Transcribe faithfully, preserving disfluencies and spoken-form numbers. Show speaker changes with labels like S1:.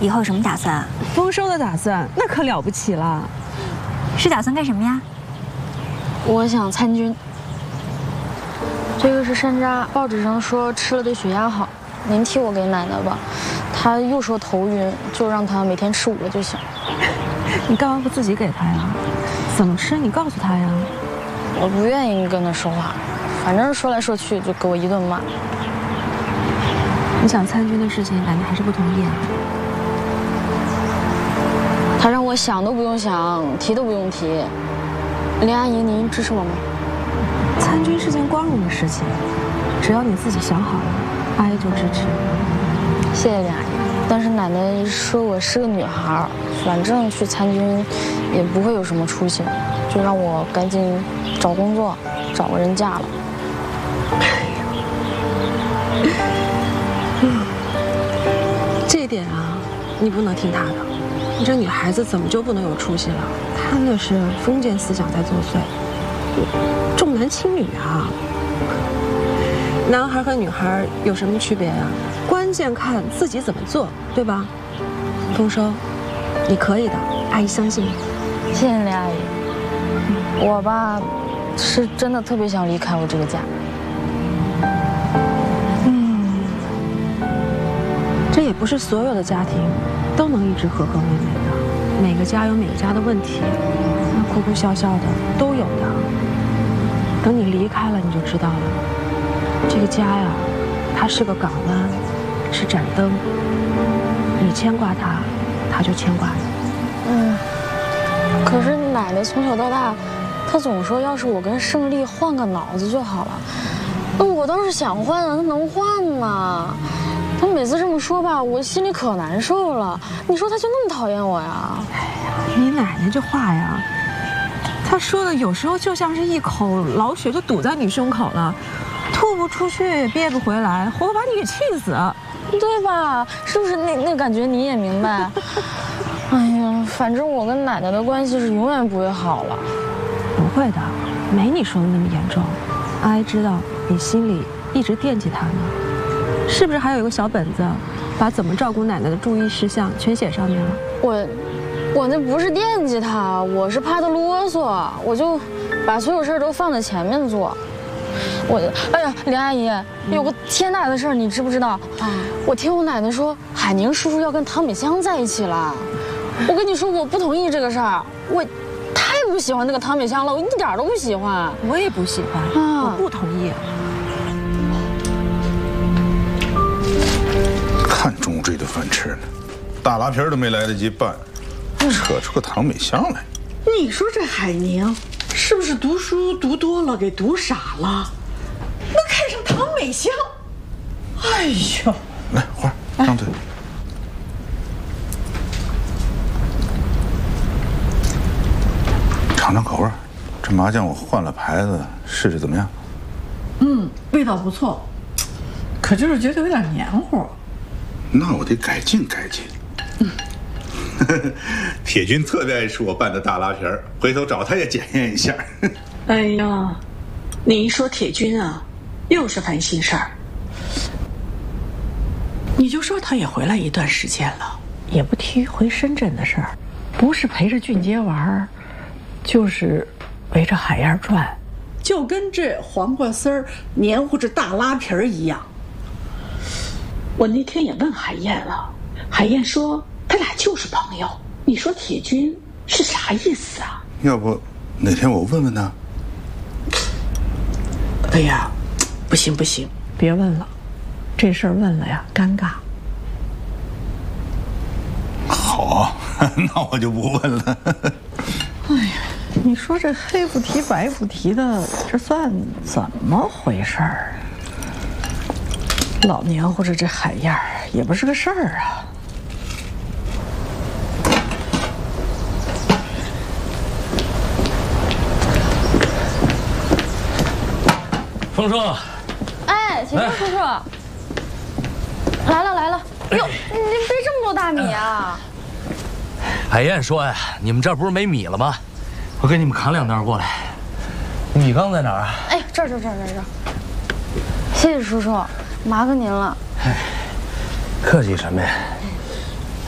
S1: 以后有什么打算啊？
S2: 丰收的打算，那可了不起了。
S1: 是打算干什么呀？
S3: 我想参军。这个是山楂，报纸上说吃了对血压好，您替我给奶奶吧。她又说头晕，就让她每天吃五个就行。
S2: 你干嘛不自己给她呀？怎么吃你告诉她呀。
S3: 我不愿意跟她说话，反正说来说去就给我一顿骂。
S2: 你想参军的事情，奶奶还是不同意啊？
S3: 她让我想都不用想，提都不用提。林阿姨，您支持我吗？
S2: 参军是件光荣的事情，只要你自己想好了，阿姨就支持。
S3: 谢谢林阿姨。但是奶奶说我是个女孩，反正去参军也不会有什么出息，就让我赶紧找工作，找个人嫁了。
S2: 这一点啊，你不能听她的。你这女孩子怎么就不能有出息了？她那是封建思想在作祟，重男轻女啊。男孩和女孩有什么区别呀？关键看自己怎么做，对吧？丰收，你可以的，阿姨相信你。
S3: 谢谢林阿姨。我吧，是真的特别想离开我这个家。
S2: 嗯，这也不是所有的家庭都能一直和和美美的，每个家有每个家的问题，那哭哭笑笑的都有的。等你离开了，你就知道了。这个家呀，它是个港湾，是盏灯。你牵挂它，它就牵挂你。
S3: 嗯。可是奶奶从小到大，她总说要是我跟胜利换个脑子就好了。那我倒是想换啊，她能换吗？她每次这么说吧，我心里可难受了。你说她就那么讨厌我呀？
S2: 哎呀，你奶奶这话呀，她说的有时候就像是一口老血就堵在你胸口了。吐不出去，憋不回来，活活把你给气死，
S3: 对吧？是不是那那感觉你也明白？哎呀，反正我跟奶奶的关系是永远不会好了。
S2: 不会的，没你说的那么严重。阿姨知道你心里一直惦记她呢，是不是还有一个小本子，把怎么照顾奶奶的注意事项全写上面了？
S3: 我，我那不是惦记她，我是怕她啰嗦，我就把所有事儿都放在前面做。我，哎呀，林阿姨，有个天大的事儿，你知不知道？啊，我听我奶奶说，海宁叔叔要跟唐美香在一起了。我跟你说，我不同意这个事儿，我太不喜欢那个唐美香了，我一点都不喜欢。
S2: 我也不喜欢，啊、我不同意。
S4: 看中午这顿饭吃呢，大拉皮都没来得及拌，扯出个唐美香来。
S5: 你说这海宁是不是读书读多了，给读傻了？能看上唐美香？哎呦！
S4: 来，花儿张嘴。尝尝口味，这麻酱我换了牌子，试试怎么样？
S5: 嗯，味道不错，可就是觉得有点黏糊。
S4: 那我得改进改进。嗯。铁军特别爱吃我拌的大拉皮儿，回头找他也检验一下。
S5: 哎呀，你一说铁军啊，又是烦心事儿。你就说他也回来一段时间了，也不提回深圳的事儿，不是陪着俊杰玩，就是围着海燕转，就跟这黄瓜丝儿黏糊着大拉皮儿一样。我那天也问海燕了，海燕说他俩就是朋友。你说铁军是啥意思啊？
S4: 要不哪天我问问他？
S5: 哎呀，不行不行，别问了，这事儿问了呀尴尬。
S4: 好，那我就不问了。
S5: 哎呀，你说这黑不提白不提的，这算怎么回事儿？老黏糊着这海燕儿也不是个事儿啊。
S6: 丰叔，
S3: 哎，启东叔叔，来了来了！哟，您背这么多大米啊？
S6: 海燕说呀，你们这儿不是没米了吗？我给你们扛两袋过来。米缸在哪儿啊？
S3: 哎，这儿这儿这儿这儿。谢谢叔叔，麻烦您了。
S6: 哎，客气什么呀？